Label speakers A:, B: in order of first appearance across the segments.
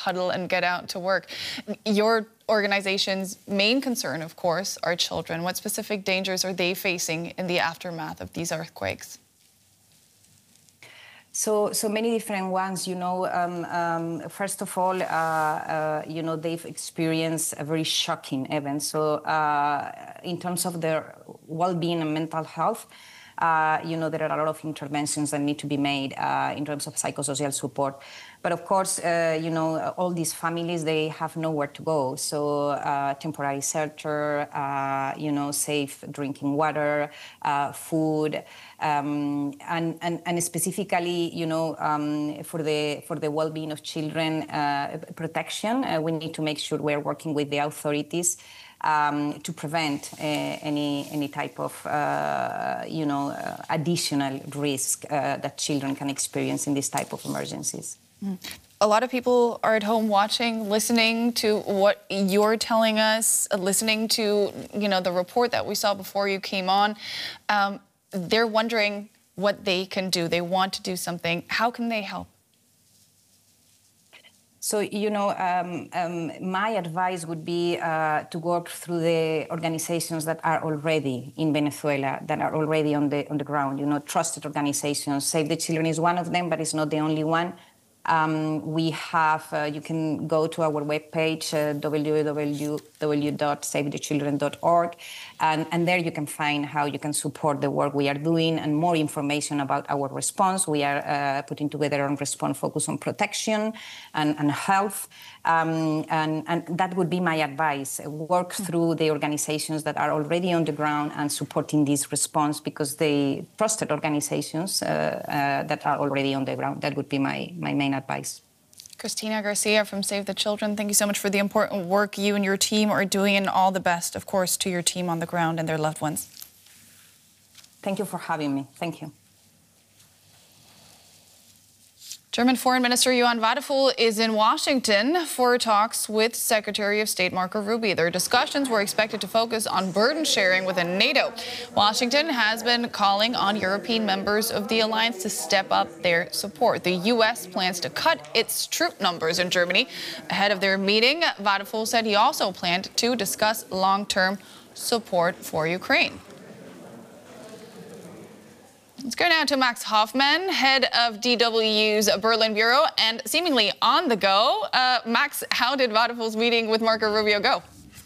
A: huddle and get out to work. Your organization's main concern, of course, are children. What specific dangers are they facing in the aftermath of these earthquakes?
B: So many different ones, first of all, they've experienced a very shocking event. So in terms of their well-being and mental health, there are a lot of interventions that need to be made in terms of psychosocial support. But of course, all these families, they have nowhere to go. So temporary shelter, safe drinking water, food, and specifically, for the well-being of children, protection. We need to make sure we're working with the authorities to prevent any type of, additional risk that children can experience in this type of emergencies.
A: A lot of people are at home watching, listening to what you're telling us, listening to, the report that we saw before you came on. They're wondering what they can do. They want to do something. How can they help?
B: So, my advice would be to work through the organizations that are already in Venezuela, that are already on the ground, trusted organizations. Save the Children is one of them, but it's not the only one. We have, you can go to our webpage, www.savethechildren.org, and there you can find how you can support the work we are doing and more information about our response. We are putting together a response focus on protection and health, and that would be my advice. Work through the organizations that are already on the ground and supporting this response, because the trusted organizations that are already on the ground, that would be my main advice.
A: Cristina Garcia from Save the Children, thank you so much for the important work you and your team are doing, and all the best, of course, to your team on the ground and their loved ones.
B: Thank you for having me. Thank you.
A: German Foreign Minister Johann Wadephul is in Washington for talks with Secretary of State Marco Rubio. Their discussions were expected to focus on burden sharing within NATO. Washington has been calling on European members of the alliance to step up their support. The U.S. plans to cut its troop numbers in Germany. Ahead of their meeting, Wadephul said he also planned to discuss long-term support for Ukraine. Let's go now to Max Hoffman, head of DW's Berlin Bureau, and seemingly on the go. Max, how did Wadephul's meeting with Marco Rubio go?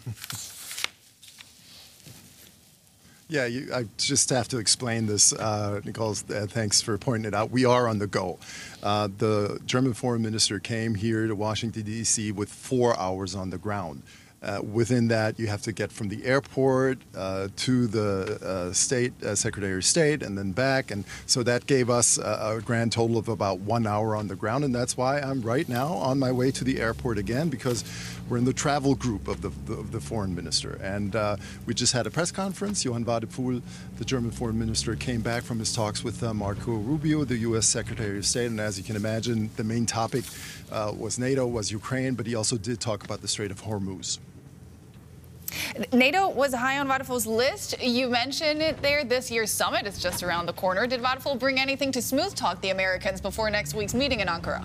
C: Yeah, I just have to explain this, Nicole. Thanks for pointing it out. We are on the go. The German foreign minister came here to Washington, D.C. with 4 hours on the ground. Within that, you have to get from the airport to the Secretary of State and then back. And so that gave us a grand total of about 1 hour on the ground. And that's why I'm right now on my way to the airport again, because we're in the travel group of the foreign minister. And we just had a press conference. Johann Wadephul, the German foreign minister, came back from his talks with Marco Rubio, the U.S. Secretary of State. And as you can imagine, the main topic was NATO, was Ukraine, but he also did talk about the Strait of Hormuz.
A: NATO was high on Wadephul's list. You mentioned it there. This year's summit is just around the corner. Did Wadephul bring anything to smooth talk the Americans before next week's meeting in Ankara?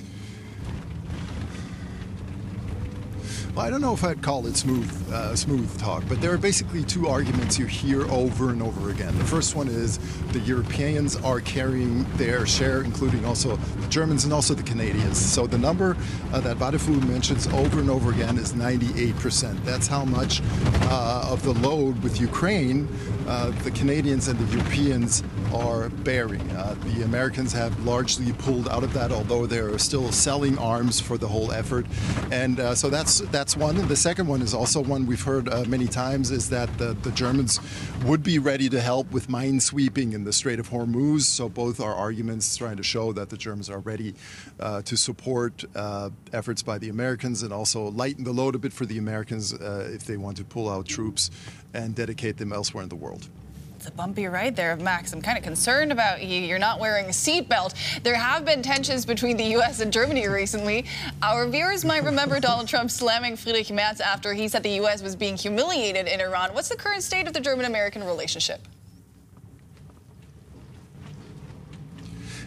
C: Well, I don't know if I'd call it smooth talk, but there are basically two arguments you hear over and over again. The first one is the Europeans are carrying their share, including also the Germans and also the Canadians. So the number that Wadephul mentions over and over again is 98%. That's how much of the load with Ukraine the Canadians and the Europeans are bearing. The Americans have largely pulled out of that, although they're still selling arms for the whole effort. And so that's one. And the second one is also one we've heard many times, is that the Germans would be ready to help with minesweeping in the Strait of Hormuz. So both are arguments trying to show that the Germans are ready to support efforts by the Americans and also lighten the load a bit for the Americans if they want to pull out troops and dedicate them elsewhere in the world.
A: It's a bumpy ride there, Max. I'm kind of concerned about you. You're not wearing a seatbelt. There have been tensions between the U.S. and Germany recently. Our viewers might remember Donald Trump slamming Friedrich Merz after he said the U.S. was being humiliated in Iran. What's the current state of the German-American relationship?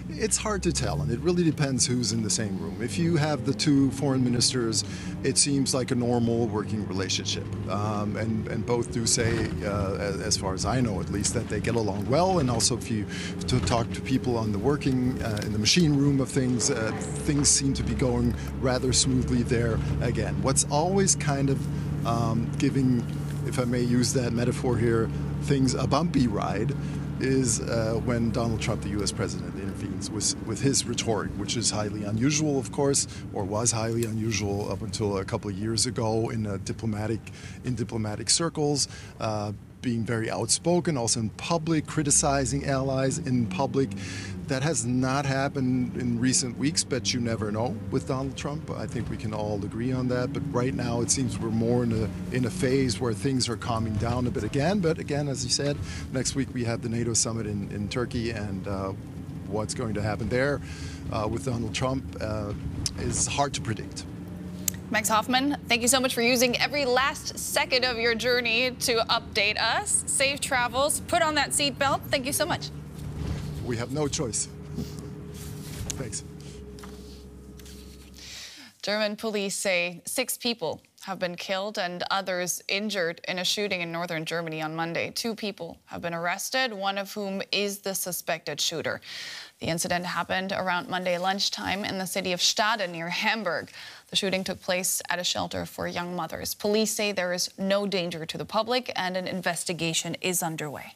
C: It's hard to tell, and it really depends who's in the same room. If you have the two foreign ministers, it seems like a normal working relationship. And both do say, as far as I know at least, that they get along well. And also if you talk to people on the working, in the machine room of things, things seem to be going rather smoothly there again. What's always kind of giving, if I may use that metaphor here, things a bumpy ride is when Donald Trump, the U.S. president, intervenes with his rhetoric, which is highly unusual, of course, or was highly unusual up until a couple of years ago in diplomatic circles, being very outspoken, also in public, criticizing allies in public. That has not happened in recent weeks, but you never know with Donald Trump. I think we can all agree on that. But right now, it seems we're more in a phase where things are calming down a bit again. But again, as you said, next week we have the NATO summit in Turkey, and what's going to happen there with Donald Trump is hard to predict.
A: Max Hoffman, thank you so much for using every last second of your journey to update us. Safe travels. Put on that seatbelt. Thank you so much.
C: We have no choice. Thanks.
A: German police say 6 people have been killed and others injured in a shooting in northern Germany on Monday. 2 people have been arrested, one of whom is the suspected shooter. The incident happened around Monday lunchtime in the city of Stade near Hamburg. The shooting took place at a shelter for young mothers. Police say there is no danger to the public and an investigation is underway.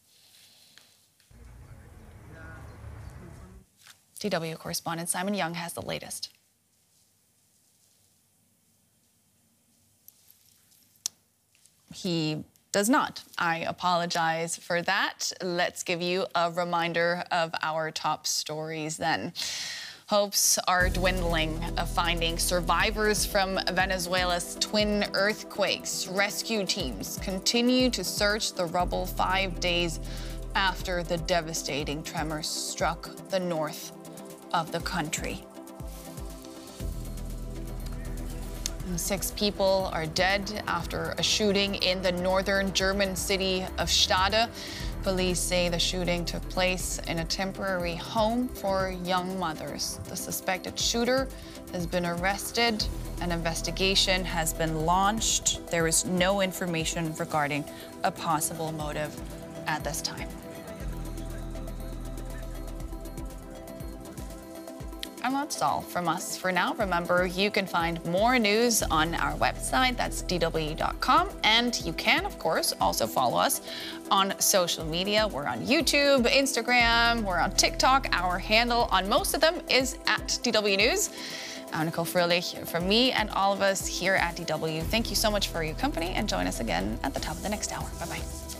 A: DW correspondent Simon Young has the latest. He does not. I apologize for that. Let's give you a reminder of our top stories then. Hopes are dwindling of finding survivors from Venezuela's twin earthquakes. Rescue teams continue to search the rubble 5 days after the devastating tremors struck the north of the country. 6 people are dead after a shooting in the northern German city of Stade. Police say the shooting took place in a temporary home for young mothers. The suspected shooter has been arrested. An investigation has been launched. There is no information regarding a possible motive at this time. And that's all from us for now. Remember, you can find more news on our website, that's dw.com. And you can, of course, also follow us on social media. We're on YouTube, Instagram, we're on TikTok. Our handle on most of them is at DW News. I'm Nicole Fröhlich. From me and all of us here at DW, thank you so much for your company and join us again at the top of the next hour. Bye-bye.